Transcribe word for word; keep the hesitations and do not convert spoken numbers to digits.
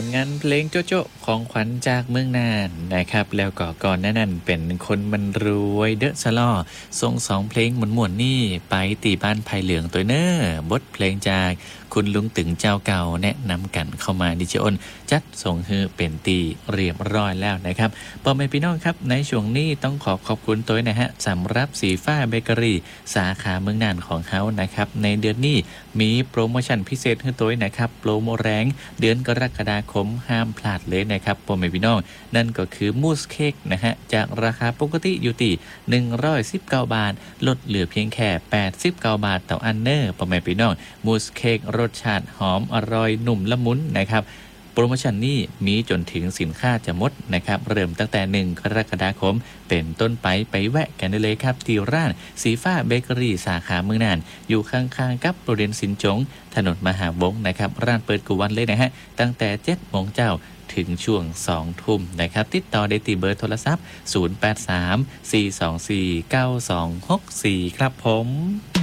ลงานเพลงโจ๊ะโจ๊ะของขวัญจากเมืองน่านนะครับแล้วก็ก่อนหน้านั้นเป็นคนมันรวยเดอะสลอส่งสองเพลงหม่วนๆนี่ไปตีบ้านไผ่เหลืองตัวเนอ้อบทเพลงจากคุณลุงตึงเจ้าเก่าแนะนำกันเข้ามาดิจิออนจัดส่งฮือเป็นตีเรียบร้อยแล้วนะครับพ่อแม่พี่น้องครับในช่วงนี้ต้องขอขอบคุณตัวนะฮะสำหรับสีฟ้าเบเกอรี่สาขาเมืองน่านของเขานะครับในเดือนนี้มีโปรโมชั่นพิเศษให้ตัวนะครับโปรโมแรงเดือนกรกฎาคมห้ามพลาดเลยนะครับพ่อแม่พี่น้องนั่นก็คือมูสเค้กนะฮะจากราคาปกติอยู่ที่หนึ่งร้อยสิบเก้าบาทลดเหลือเพียงแค่แปดสิบเก้าบาทต่ออันเนอร์พ่อแม่พี่น้องมูสเค้กรสชาติหอมอร่อยนุ่มละมุนนะครับโปรโมชั่นนี้มีจนถึงสินค้าจะหมดนะครับเริ่มตั้งแต่หนึ่งกรกฎาคมเป็นต้นไปไปแวะกันได้เลยครับที่ร้านสีฟ้าเบเกอรี่สาขาเมืองน่านอยู่ข้างๆกับโรงเรียนสินจงถนนมหาวงศ์นะครับร้านเปิดกุวันเลยนะฮะตั้งแต่เจ็ดโมงเจ้าถึงช่วงสองทุ่มนะครับติดต่อได้ที่เบอร์โทรศัพท์ศูนย์ แปด สาม สี่ สอง สี่ เก้า สอง หก สี่ครับผม